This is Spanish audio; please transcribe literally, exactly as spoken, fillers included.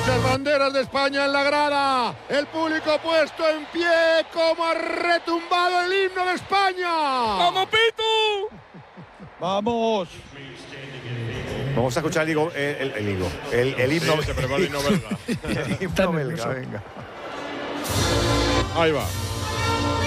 Muchas banderas de España en la grada. El público puesto en pie. Como ha retumbado el himno de España. ¡Vamos, Pitu! ¡Vamos! Vamos a escuchar el, higo, el, el, el, higo, el, el himno. Sí, se prepara el himno belga. El himno belga, venga. Ahí va.